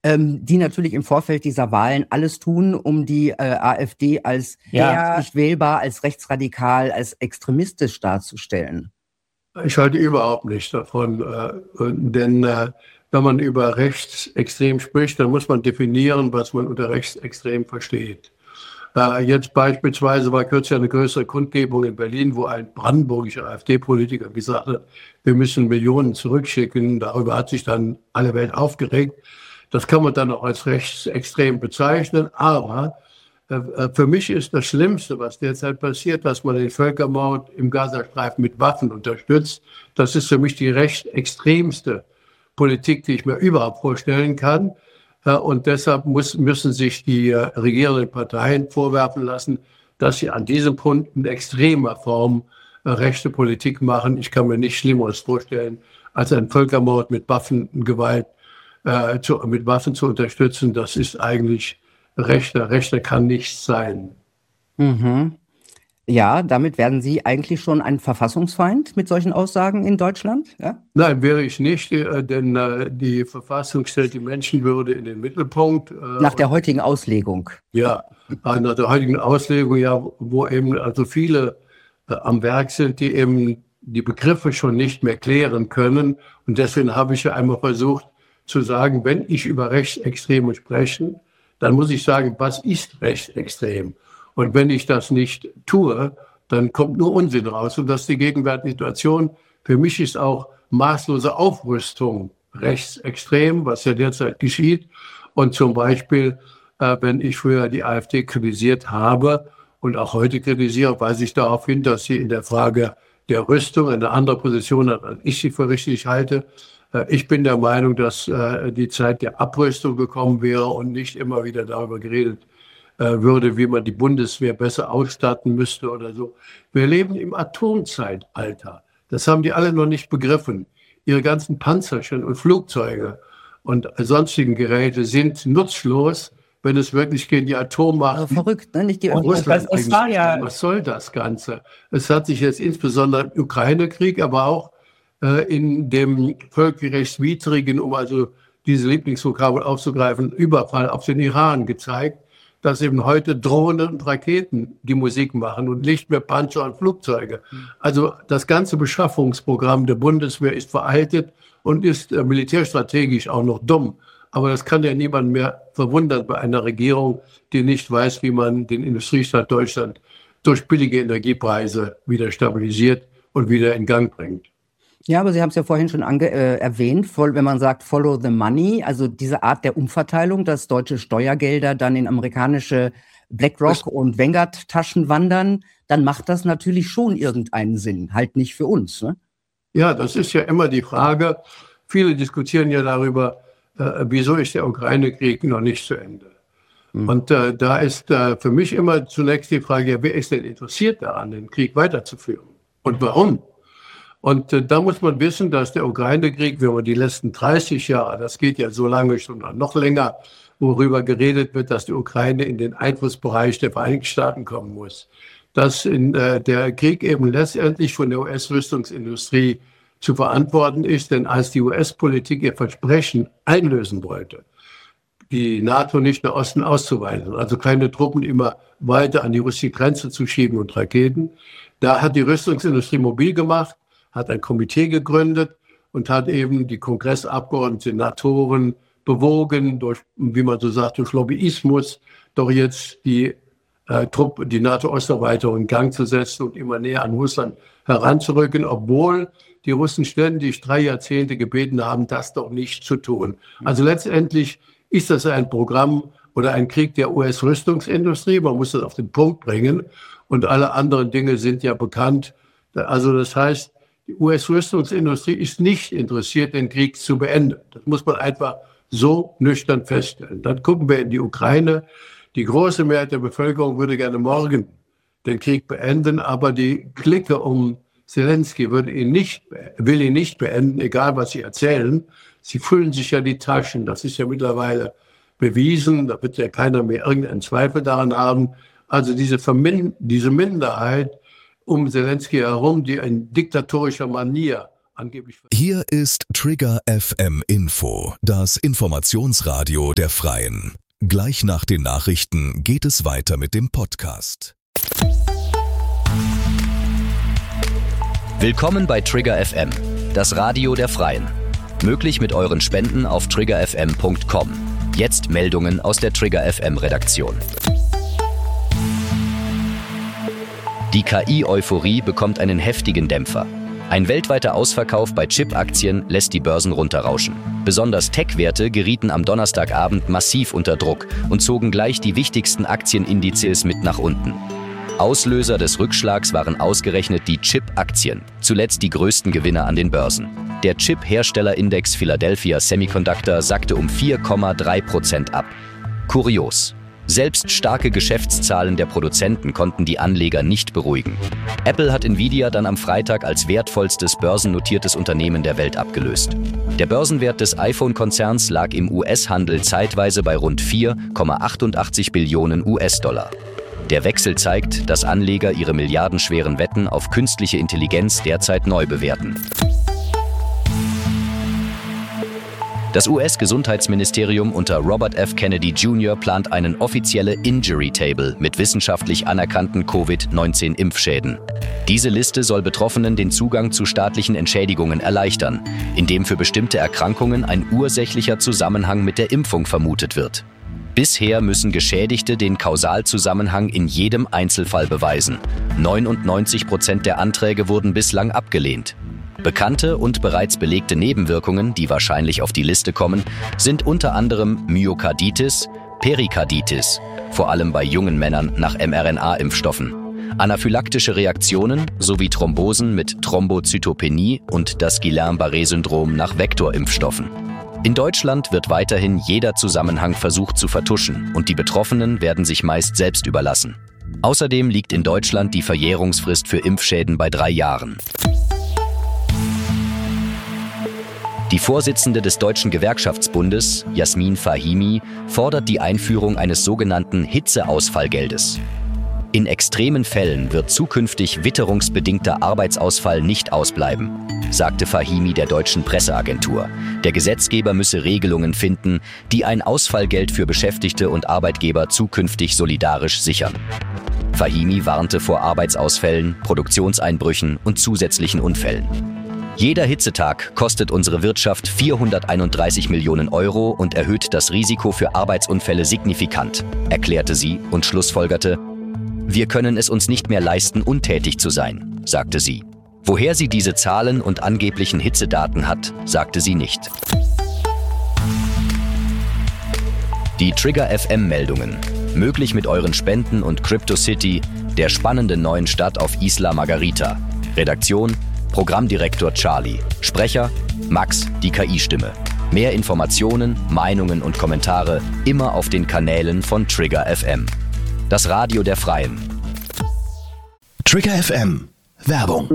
die natürlich im Vorfeld dieser Wahlen alles tun, um die AfD als nicht wählbar, als rechtsradikal, als extremistisch darzustellen. Ich halte überhaupt nicht davon, denn wenn man über rechtsextrem spricht, dann muss man definieren, was man unter rechtsextrem versteht. Jetzt beispielsweise war kürzlich eine größere Kundgebung in Berlin, wo ein brandenburgischer AfD-Politiker gesagt hat, wir müssen Millionen zurückschicken. Darüber hat sich dann alle Welt aufgeregt. Das kann man dann auch als rechtsextrem bezeichnen. Aber für mich ist das Schlimmste, was derzeit passiert, dass man den Völkermord im Gazastreifen mit Waffen unterstützt. Das ist für mich die rechtsextremste Politik, die ich mir überhaupt vorstellen kann. Und deshalb müssen sich die regierenden Parteien vorwerfen lassen, dass sie an diesem Punkt in extremer Form rechte Politik machen. Ich kann mir nichts Schlimmeres vorstellen, als einen Völkermord mit Waffengewalt, mit Waffen zu unterstützen. Das ist eigentlich rechter. Rechter kann nichts sein. Mhm. Ja, damit werden Sie eigentlich schon ein Verfassungsfeind mit solchen Aussagen in Deutschland? Ja? Nein, wäre ich nicht, denn die Verfassung stellt die Menschenwürde in den Mittelpunkt. Nach der heutigen Auslegung. Ja, nach der heutigen Auslegung, ja, wo eben also viele am Werk sind, die eben die Begriffe schon nicht mehr klären können. Und deswegen habe ich ja einmal versucht zu sagen, wenn ich über Rechtsextreme spreche, dann muss ich sagen, was ist rechtsextrem? Und wenn ich das nicht tue, dann kommt nur Unsinn raus. Und das ist die gegenwärtige Situation. Für mich ist auch maßlose Aufrüstung rechtsextrem, was ja derzeit geschieht. Und zum Beispiel, wenn ich früher die AfD kritisiert habe und auch heute kritisiere, weise ich darauf hin, dass sie in der Frage der Rüstung eine andere Position hat, als ich sie für richtig halte. Ich bin der Meinung, dass die Zeit der Abrüstung gekommen wäre und nicht immer wieder darüber geredet würde, wie man die Bundeswehr besser ausstatten müsste oder so. Wir leben im Atomzeitalter. Das haben die alle noch nicht begriffen. Ihre ganzen Panzerchen und Flugzeuge und sonstigen Geräte sind nutzlos, wenn es wirklich gegen die Atommacht... Also verrückt, ne? Nicht die Russland es war ja... Was soll das Ganze? Es hat sich jetzt insbesondere im Ukraine-Krieg, aber auch in dem völkerrechtswidrigen, um also diese Lieblingsvokabel aufzugreifen, Überfall auf den Iran gezeigt, dass eben heute Drohnen und Raketen die Musik machen und nicht mehr Panzer und Flugzeuge. Also das ganze Beschaffungsprogramm der Bundeswehr ist veraltet und ist militärstrategisch auch noch dumm. Aber das kann ja niemand mehr verwundern bei einer Regierung, die nicht weiß, wie man den Industriestaat Deutschland durch billige Energiepreise wieder stabilisiert und wieder in Gang bringt. Ja, aber Sie haben es ja vorhin schon erwähnt, wenn man sagt Follow the Money, also diese Art der Umverteilung, dass deutsche Steuergelder dann in amerikanische BlackRock und Vanguard-Taschen wandern, dann macht das natürlich schon irgendeinen Sinn, halt nicht für uns. Ne? Ja, das ist ja immer die Frage. Viele diskutieren ja darüber, wieso ist der Ukraine-Krieg noch nicht zu Ende? Und da ist für mich immer zunächst die Frage, ja, wer ist denn interessiert daran, den Krieg weiterzuführen? Und warum? Und da muss man wissen, dass der Ukraine-Krieg, wenn man die letzten 30 Jahre, das geht ja so lange schon noch länger, worüber geredet wird, dass die Ukraine in den Einflussbereich der Vereinigten Staaten kommen muss. Dass der Krieg eben letztendlich von der US-Rüstungsindustrie zu verantworten ist, denn als die US-Politik ihr Versprechen einlösen wollte, die NATO nicht nach Osten auszuweiten, also keine Truppen immer weiter an die russische Grenze zu schieben und Raketen, da hat die Rüstungsindustrie mobil gemacht, hat ein Komitee gegründet und hat eben die Kongressabgeordneten, Senatoren bewogen, durch, wie man so sagt, durch Lobbyismus, doch jetzt die NATO-Osterweiterung in Gang zu setzen und immer näher an Russland heranzurücken, obwohl die Russen ständig 3 Jahrzehnte gebeten haben, das doch nicht zu tun. Also letztendlich ist das ein Programm oder ein Krieg der US-Rüstungsindustrie. Man muss das auf den Punkt bringen. Und alle anderen Dinge sind ja bekannt. Also das heißt, die US-Rüstungsindustrie ist nicht interessiert, den Krieg zu beenden. Das muss man einfach so nüchtern feststellen. Dann gucken wir in die Ukraine. Die große Mehrheit der Bevölkerung würde gerne morgen den Krieg beenden, aber die Clique um Zelensky will ihn nicht beenden, egal was sie erzählen. Sie füllen sich ja die Taschen. Das ist ja mittlerweile bewiesen. Da wird ja keiner mehr irgendeinen Zweifel daran haben. Also diese Minderheit um Zelensky herum, die in diktatorischer Manier angeblich... Hier ist Trigger FM Info, das Informationsradio der Freien. Gleich nach den Nachrichten geht es weiter mit dem Podcast. Willkommen bei Trigger FM, das Radio der Freien. Möglich mit euren Spenden auf triggerfm.com. Jetzt Meldungen aus der Trigger FM Redaktion. Die KI-Euphorie bekommt einen heftigen Dämpfer. Ein weltweiter Ausverkauf bei Chip-Aktien lässt die Börsen runterrauschen. Besonders Tech-Werte gerieten am Donnerstagabend massiv unter Druck und zogen gleich die wichtigsten Aktienindizes mit nach unten. Auslöser des Rückschlags waren ausgerechnet die Chip-Aktien, zuletzt die größten Gewinner an den Börsen. Der Chip-Herstellerindex Philadelphia Semiconductor sackte um 4,3% ab. Kurios. Selbst starke Geschäftszahlen der Produzenten konnten die Anleger nicht beruhigen. Apple hat Nvidia dann am Freitag als wertvollstes börsennotiertes Unternehmen der Welt abgelöst. Der Börsenwert des iPhone-Konzerns lag im US-Handel zeitweise bei rund 4,88 Billionen US-Dollar. Der Wechsel zeigt, dass Anleger ihre milliardenschweren Wetten auf künstliche Intelligenz derzeit neu bewerten. Das US-Gesundheitsministerium unter Robert F. Kennedy Jr. plant eine offizielle Injury Table mit wissenschaftlich anerkannten Covid-19-Impfschäden. Diese Liste soll Betroffenen den Zugang zu staatlichen Entschädigungen erleichtern, indem für bestimmte Erkrankungen ein ursächlicher Zusammenhang mit der Impfung vermutet wird. Bisher müssen Geschädigte den Kausalzusammenhang in jedem Einzelfall beweisen. 99% der Anträge wurden bislang abgelehnt. Bekannte und bereits belegte Nebenwirkungen, die wahrscheinlich auf die Liste kommen, sind unter anderem Myokarditis, Perikarditis, vor allem bei jungen Männern nach mRNA-Impfstoffen, anaphylaktische Reaktionen sowie Thrombosen mit Thrombozytopenie und das Guillain-Barré-Syndrom nach Vektorimpfstoffen. In Deutschland wird weiterhin jeder Zusammenhang versucht zu vertuschen und die Betroffenen werden sich meist selbst überlassen. Außerdem liegt in Deutschland die Verjährungsfrist für Impfschäden bei 3 Jahren. Die Vorsitzende des Deutschen Gewerkschaftsbundes, Jasmin Fahimi, fordert die Einführung eines sogenannten Hitzeausfallgeldes. In extremen Fällen wird zukünftig witterungsbedingter Arbeitsausfall nicht ausbleiben, sagte Fahimi der deutschen Presseagentur. Der Gesetzgeber müsse Regelungen finden, die ein Ausfallgeld für Beschäftigte und Arbeitgeber zukünftig solidarisch sichern. Fahimi warnte vor Arbeitsausfällen, Produktionseinbrüchen und zusätzlichen Unfällen. Jeder Hitzetag kostet unsere Wirtschaft 431 Millionen Euro und erhöht das Risiko für Arbeitsunfälle signifikant, erklärte sie und schlussfolgerte: Wir können es uns nicht mehr leisten, untätig zu sein, sagte sie. Woher sie diese Zahlen und angeblichen Hitzedaten hat, sagte sie nicht. Die Trigger FM-Meldungen. Möglich mit euren Spenden und CryptoCity, der spannenden neuen Stadt auf Isla Margarita. Redaktion: Programmdirektor Charlie. Sprecher: Max, die KI-Stimme. Mehr Informationen, Meinungen und Kommentare immer auf den Kanälen von Trigger FM. Das Radio der Freien. Trigger FM. Werbung.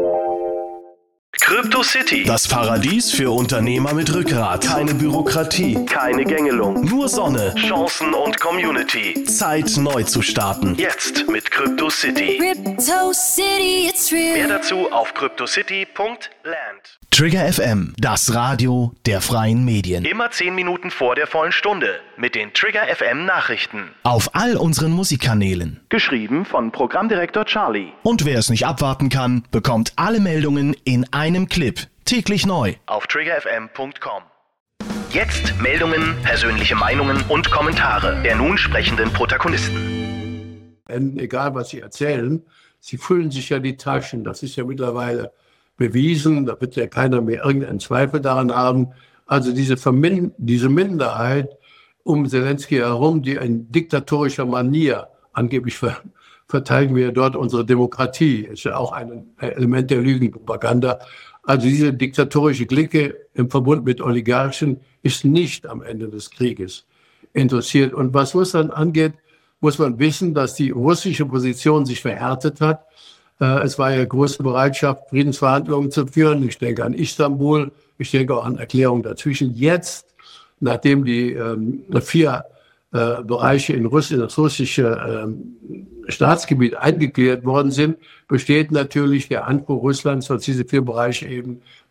CryptoCity. Das Paradies für Unternehmer mit Rückgrat. Keine Bürokratie. Keine Gängelung. Nur Sonne. Chancen und Community. Zeit, neu zu starten. Jetzt mit CryptoCity. CryptoCity, it's real. Mehr dazu auf cryptocity.land. Trigger FM, das Radio der freien Medien. Immer 10 Minuten vor der vollen Stunde mit den Trigger FM Nachrichten. Auf all unseren Musikkanälen. Geschrieben von Programmdirektor Charlie. Und wer es nicht abwarten kann, bekommt alle Meldungen in einem Clip. Täglich neu. Auf triggerfm.com. Jetzt Meldungen, persönliche Meinungen und Kommentare der nun sprechenden Protagonisten. Egal, was sie erzählen, sie füllen sich ja die Taschen. Das ist ja mittlerweile bewiesen. Da wird ja keiner mehr irgendeinen Zweifel daran haben. Also diese Minderheit um Zelensky herum, die in diktatorischer Manier, angeblich verteidigen wir dort unsere Demokratie, ist ja auch ein Element der Lügenpropaganda. Also diese diktatorische Clique im Verbund mit Oligarchen ist nicht am Ende des Krieges interessiert. Und was Russland angeht, muss man wissen, dass die russische Position sich verhärtet hat. Es war ja große Bereitschaft, Friedensverhandlungen zu führen. Ich denke an Istanbul, ich denke auch an Erklärungen dazwischen. Jetzt, nachdem die 4 Bereiche in das russische Staatsgebiet eingegliedert worden sind, besteht natürlich der Anspruch Russlands, dass diese 4 Bereiche eben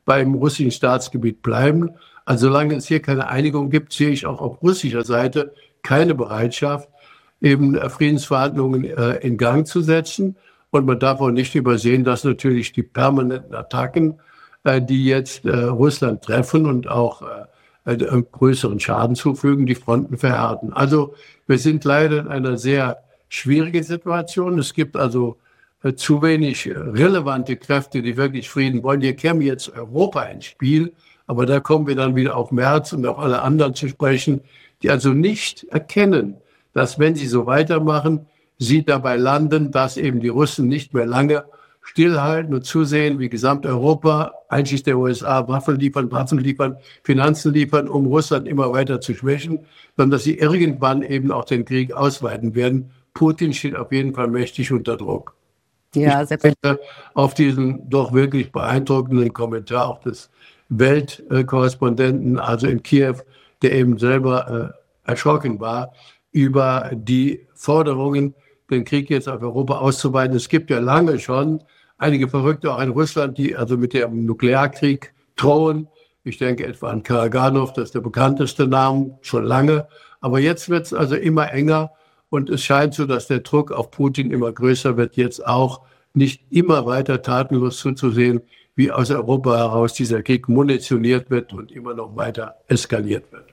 beim russischen Staatsgebiet bleiben. Also solange es hier keine Einigung gibt, sehe ich auch auf russischer Seite keine Bereitschaft, eben Friedensverhandlungen in Gang zu setzen. Und man darf auch nicht übersehen, dass natürlich die permanenten Attacken, die jetzt Russland treffen und auch größeren Schaden zufügen, die Fronten verhärten. Also wir sind leider in einer sehr schwierigen Situation. Es gibt also zu wenig relevante Kräfte, die wirklich Frieden wollen. Hier käme jetzt Europa ins Spiel, aber da kommen wir dann wieder auf Merz und auf alle anderen zu sprechen, die also nicht erkennen, dass wenn sie so weitermachen, sie dabei landen, dass eben die Russen nicht mehr lange stillhalten und zusehen, wie Gesamteuropa, einschließlich der USA, Waffen liefern, Finanzen liefern, um Russland immer weiter zu schwächen, sondern dass sie irgendwann eben auch den Krieg ausweiten werden. Putin steht auf jeden Fall mächtig unter Druck. Ja, ich denke auf diesen doch wirklich beeindruckenden Kommentar auch des Weltkorrespondenten, also in Kiew, der eben selber erschrocken war über die Forderungen, den Krieg jetzt auf Europa auszuweiten. Es gibt ja lange schon einige Verrückte, auch in Russland, die also mit dem Nuklearkrieg drohen. Ich denke etwa an Karaganov, das ist der bekannteste Name, schon lange. Aber jetzt wird es also immer enger und es scheint so, dass der Druck auf Putin immer größer wird, jetzt auch nicht immer weiter tatenlos zuzusehen, wie aus Europa heraus dieser Krieg munitioniert wird und immer noch weiter eskaliert wird.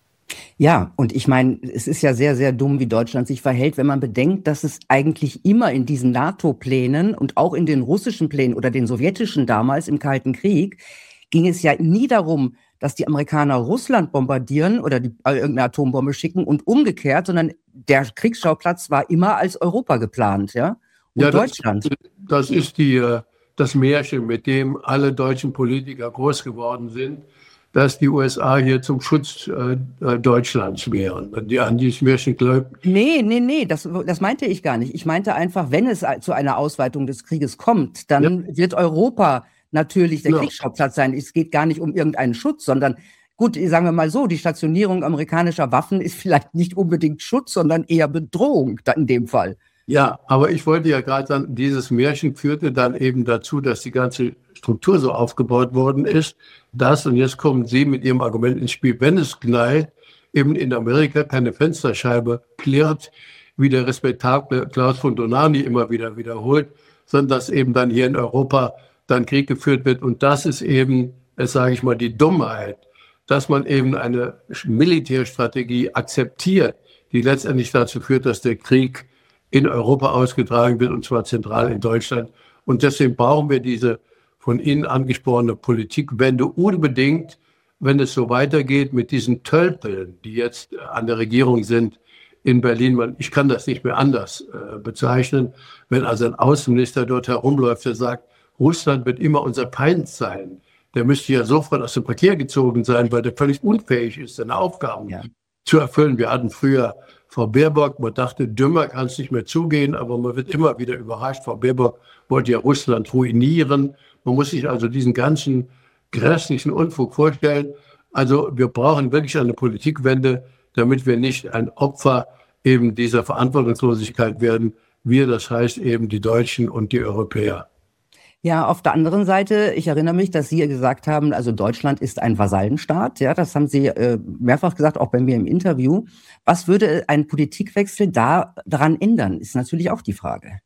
Ja, und ich meine, es ist ja sehr, sehr dumm, wie Deutschland sich verhält, wenn man bedenkt, dass es eigentlich immer in diesen NATO-Plänen und auch in den russischen Plänen oder den sowjetischen damals im Kalten Krieg, ging es ja nie darum, dass die Amerikaner Russland bombardieren oder irgendeine Atombombe schicken und umgekehrt, sondern der Kriegsschauplatz war immer als Europa geplant, ja? Und ja, Deutschland. Das ist das Märchen, mit dem alle deutschen Politiker groß geworden sind, dass die USA hier zum Schutz Deutschlands wären. Die an dieses Märchen glauben. Nee, das meinte ich gar nicht. Ich meinte einfach, wenn es zu einer Ausweitung des Krieges kommt, dann wird Europa natürlich der Kriegsschauplatz sein. Es geht gar nicht um irgendeinen Schutz, sondern gut, sagen wir mal so, die Stationierung amerikanischer Waffen ist vielleicht nicht unbedingt Schutz, sondern eher Bedrohung in dem Fall. Ja, aber ich wollte ja gerade sagen, dieses Märchen führte dann eben dazu, dass die ganze Struktur so aufgebaut worden ist, dass, und jetzt kommen Sie mit Ihrem Argument ins Spiel, wenn es knallt, eben in Amerika keine Fensterscheibe klirrt, wie der respektable Klaus von Donani immer wieder wiederholt, sondern dass eben dann hier in Europa dann Krieg geführt wird. Und das ist eben, sage ich mal, die Dummheit, dass man eben eine Militärstrategie akzeptiert, die letztendlich dazu führt, dass der Krieg in Europa ausgetragen wird, und zwar zentral in Deutschland. Und deswegen brauchen wir diese von Ihnen angesprochene Politikwende unbedingt, wenn es so weitergeht mit diesen Tölpeln, die jetzt an der Regierung sind in Berlin. Ich kann das nicht mehr anders bezeichnen. Wenn also ein Außenminister dort herumläuft, der sagt, Russland wird immer unser Feind sein, der müsste ja sofort aus dem Verkehr gezogen sein, weil der völlig unfähig ist, seine Aufgaben zu erfüllen. Wir hatten früher Frau Baerbock, man dachte, dümmer kann es nicht mehr zugehen, aber man wird immer wieder überrascht. Frau Baerbock wollte ja Russland ruinieren. Man muss sich also diesen ganzen grässlichen Unfug vorstellen. Also wir brauchen wirklich eine Politikwende, damit wir nicht ein Opfer eben dieser Verantwortungslosigkeit werden. Wir, das heißt eben die Deutschen und die Europäer. Ja, auf der anderen Seite, ich erinnere mich, dass Sie gesagt haben, also Deutschland ist ein Vasallenstaat. Ja, das haben Sie mehrfach gesagt, auch bei mir im Interview. Was würde ein Politikwechsel daran ändern, ist natürlich auch die Frage.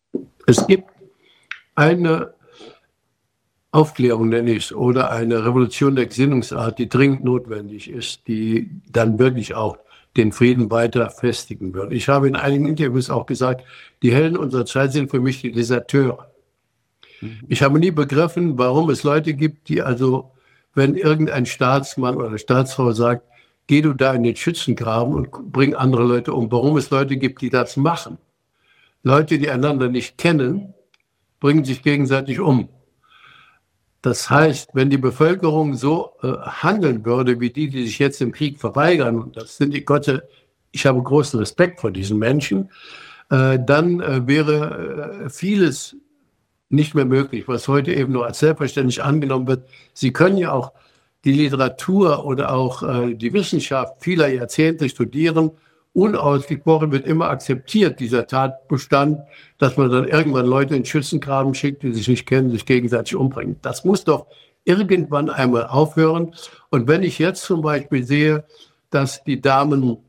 Es gibt eine Aufklärung, nenne ich es, oder eine Revolution der Gesinnungsart, die dringend notwendig ist, die dann wirklich auch den Frieden weiter festigen wird. Ich habe in einigen Interviews auch gesagt, die Helden unserer Zeit sind für mich die Deserteure. Ich habe nie begriffen, warum es Leute gibt, die also, wenn irgendein Staatsmann oder Staatsfrau sagt, geh du da in den Schützengraben und bring andere Leute um, warum es Leute gibt, die das machen. Leute, die einander nicht kennen, bringen sich gegenseitig um. Das heißt, wenn die Bevölkerung so handeln würde, wie die sich jetzt im Krieg verweigern, und das sind die Gotte, ich habe großen Respekt vor diesen Menschen, dann wäre vieles nicht mehr möglich, was heute eben nur als selbstverständlich angenommen wird. Sie können ja auch die Literatur oder auch die Wissenschaft vieler Jahrzehnte studieren. Unausgesprochen wird immer akzeptiert, dieser Tatbestand, dass man dann irgendwann Leute in Schützengraben schickt, die sich nicht kennen, sich gegenseitig umbringen. Das muss doch irgendwann einmal aufhören. Und wenn ich jetzt zum Beispiel sehe, dass die Damen